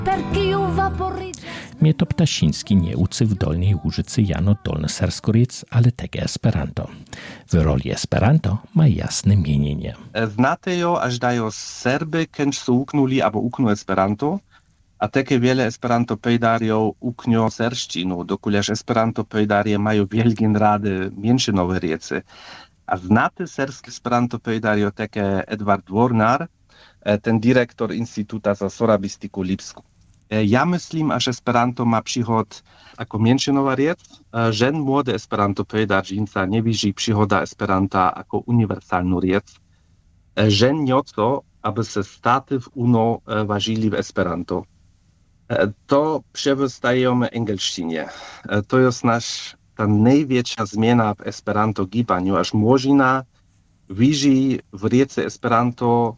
Mieto Ptasiński nie uczy w Dolnej Łużycy jano dolnoserskoriec, ale też Esperanto. W roli Esperanto ma jasne mienienie. Znate jo, aż dają Serby, kęć su uknuli albo uknu Esperanto, a takie wiele Esperanto pejdario uknio serszcinu, dokuleż Esperanto pejdarie mają wielgin rady mięszynowe riece. A znate serskie Esperanto pejdario takie Edward Warnar, ten dyrektor Instytuta za Sorabistiku Lipsku. Ja myslím, že Esperanto má příhod ako menšinová riec, že młode Esperanto pejdaržínca nevíži příhoda Esperanta ako universálnu riec, že nieco, aby se státy v UNO ważyli w Esperanto. To przewystajemy engelszczynie. To jest ta największa zmiana w Esperanto gibaniu, aż młodzina widzi w riece Esperanto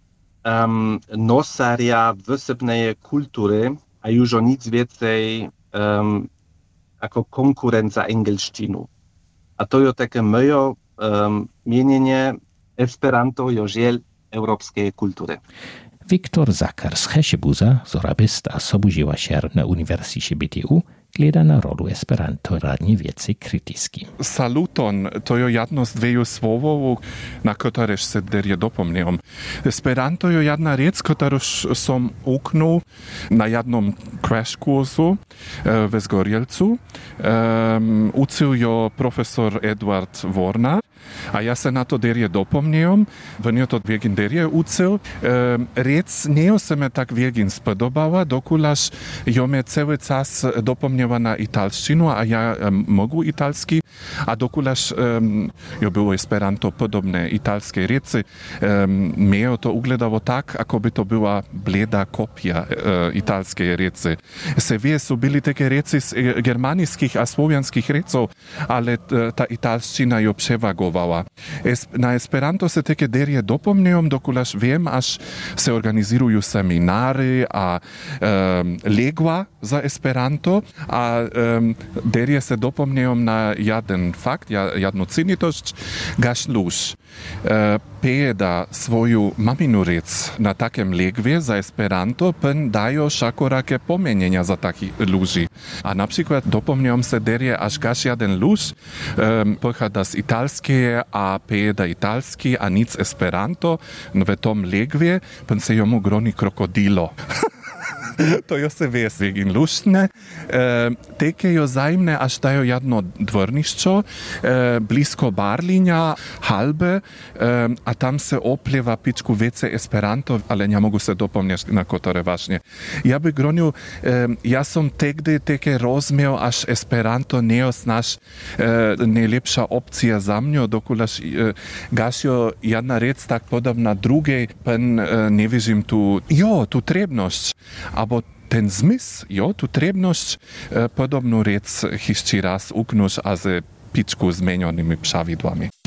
nosaria wysypnej kultury, a już o nic więcej jako konkurencja engelszczynu. A to jest takie moje mienienie Esperanto jest dziel europejskiej kultury. Wiktor Zakar z Hesjebuza, zorabista sobudziła się na Uniwersytecie BTU, gleda na rolu Esperanto radnie więcej krytyski. Saluton, to je jedno z dveju słowów, na któreż se derje dopomniam. Esperanto je jedna riec, któreż som uknul na jednom crash kursu w Zgorjelcu. Uczył jo profesor Edward Warnar. A ja se na to derje dopomniam, on je to vegin derje ucil. Rec nie se me tak vegin spodobała, dokulaž jo me cały czas dopomniała na italszczynu, a ja mogu italski, a dokulaž jo było Esperanto podobne italskiej recy, mnie to ugledało tak, ako by to była bleda kopia italskiej recy. Se wie, su byli takie recy z germanskich a słowianskich reców, ale ta italszczyna jo przewagowała. Na Esperanto se takie derje dopomniam, dokulaž wiem, aż se organizują seminary a legła za Esperanto, a derje se dopomniam na jeden fakt, jednu cenitość, gaš luž pejeda svoju maminu rec na takem legwie za Esperanto, pen dajo šakorake pomenjenja za taki luži. A na przykład dopomniam se derje, až gaš jeden luž pochada z italskie, a pejeda italski, a nic Esperanto, v tom legwie, pen se jomu groni krokodilo. To jo se ve vegin luštne. Teke jo zajmne, až dajo jedno dvorniščo, blisko Barlinja, Halbe, a tam se opleva pičku vece Esperanto, ale ne mogu se dopomnjeti na kotore važnje. Ja bi gronil, ja som tegde teke rozmeo, až Esperanto ne jest naš najlepša opcija za mnjo, dokulaž gaš jo jedna rec tak podobna drugej, pen ne vižim tu trebnosť, abo ten zmysł, tu trebnosť podobnú rec hišči raz uknuš, a ze pičku zmenjonymi pravidlami.